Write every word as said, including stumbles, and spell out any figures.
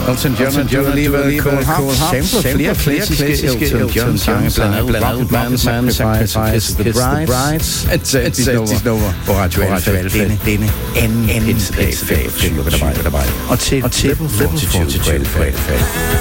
Elton John og Dua Lipa, Cold Heart, sampler flere klassiske Elton John-sange, blandt andet Rocket Man, Sacrifice, Kiss the Brides, et sæt Nova på Radio Alfa, denne anden pinsedag, og til Triple Fortitude på Alfa.